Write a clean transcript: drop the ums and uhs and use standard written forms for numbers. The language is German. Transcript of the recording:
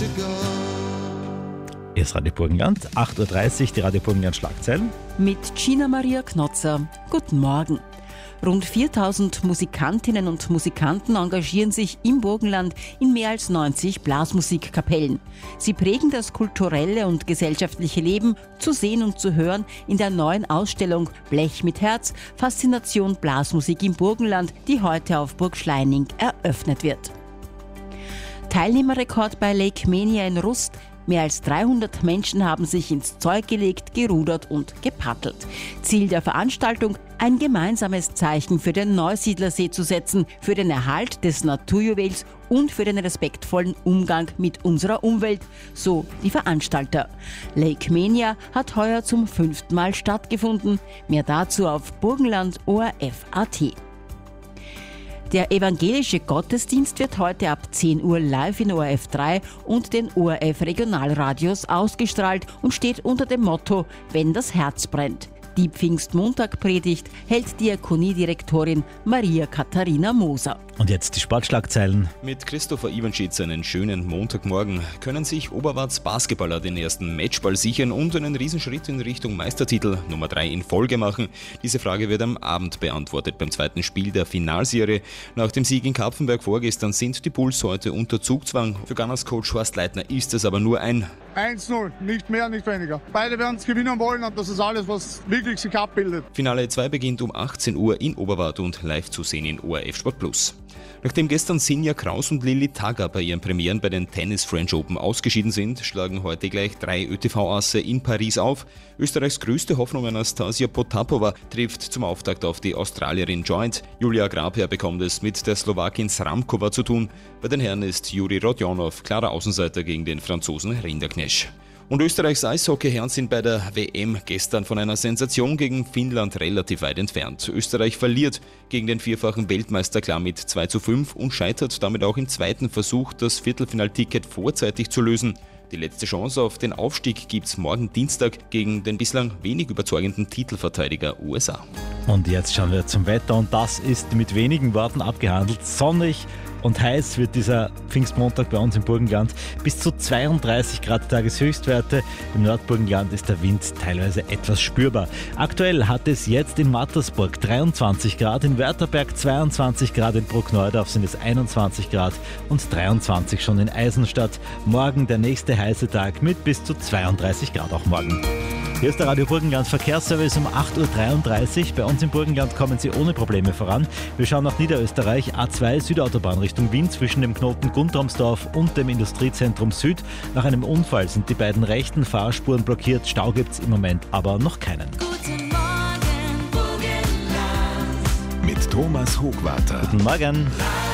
Hier ist Radio Burgenland, 8.30 Uhr, die Radio Burgenland Schlagzeilen. Mit Gina Maria Knotzer. Guten Morgen. Rund 4000 Musikantinnen und Musikanten engagieren sich im Burgenland in mehr als 90 Blasmusikkapellen. Sie prägen das kulturelle und gesellschaftliche Leben, zu sehen und zu hören, in der neuen Ausstellung Blech mit Herz, Faszination Blasmusik im Burgenland, die heute auf Burg Schleining eröffnet wird. Teilnehmerrekord bei Lake Mania in Rust. Mehr als 300 Menschen haben sich ins Zeug gelegt, gerudert und gepaddelt. Ziel der Veranstaltung, ein gemeinsames Zeichen für den Neusiedlersee zu setzen, für den Erhalt des Naturjuwels und für den respektvollen Umgang mit unserer Umwelt, so die Veranstalter. Lake Mania hat heuer zum 5. Mal stattgefunden. Mehr dazu auf Burgenland.orf.at. Der evangelische Gottesdienst wird heute ab 10 Uhr live in ORF 3 und den ORF Regionalradios ausgestrahlt und steht unter dem Motto „Wenn das Herz brennt". Die Pfingstmontag-Predigt hält Diakoniedirektorin Maria Katharina Moser. Und jetzt die Sportschlagzeilen. Mit Christopher Iwanschitz einen schönen Montagmorgen können sich Oberwarts Basketballer den ersten Matchball sichern und einen Riesenschritt in Richtung Meistertitel Nummer 3 in Folge machen. Diese Frage wird am Abend beantwortet beim zweiten Spiel der Finalserie. Nach dem Sieg in Kapfenberg vorgestern sind die Bulls heute unter Zugzwang. Für Gunners Coach Horst Leitner ist es aber nur ein 1-0, nicht mehr, nicht weniger. Beide werden es gewinnen wollen und das ist alles, was wirklich sich abbildet. Finale 2 beginnt um 18 Uhr in Oberwart und live zu sehen in ORF Sport Plus. Nachdem gestern Sinja Kraus und Lilly Tagger bei ihren Premieren bei den Tennis French Open ausgeschieden sind, schlagen heute gleich 3 ÖTV-Asse in Paris auf. Österreichs größte Hoffnung Anastasia Potapova trifft zum Auftakt auf die Australierin Joint. Julia Grabherr bekommt es mit der Slowakin Sramkova zu tun. Bei den Herren ist Juri Rodionov klarer Außenseiter gegen den Franzosen Rinderknecht. Und Österreichs Eishockeyherren sind bei der WM gestern von einer Sensation gegen Finnland relativ weit entfernt. Österreich verliert gegen den vierfachen Weltmeister klar mit 2:5 und scheitert damit auch im zweiten Versuch, das Viertelfinalticket vorzeitig zu lösen. Die letzte Chance auf den Aufstieg gibt's morgen Dienstag gegen den bislang wenig überzeugenden Titelverteidiger USA. Und jetzt schauen wir zum Wetter und das ist mit wenigen Worten abgehandelt. Sonnig und heiß wird dieser Pfingstmontag bei uns im Burgenland. Bis zu 32 Grad Tageshöchstwerte. Im Nordburgenland ist der Wind teilweise etwas spürbar. Aktuell hat es jetzt in Mattersburg 23 Grad, in Wörtherberg 22 Grad, in Bruckneudorf sind es 21 Grad und 23 schon in Eisenstadt. Morgen der nächste heiße Tag mit bis zu 32 Grad auch morgen. Hier ist der Radio Burgenland Verkehrsservice um 8.33 Uhr. Bei uns im Burgenland kommen Sie ohne Probleme voran. Wir schauen nach Niederösterreich, A2 Südautobahn Richtung Wien zwischen dem Knoten Guntramsdorf und dem Industriezentrum Süd. Nach einem Unfall sind die beiden rechten Fahrspuren blockiert. Stau gibt's im Moment aber noch keinen. Guten Morgen, Burgenland. Mit Thomas Hochwarter. Guten Morgen.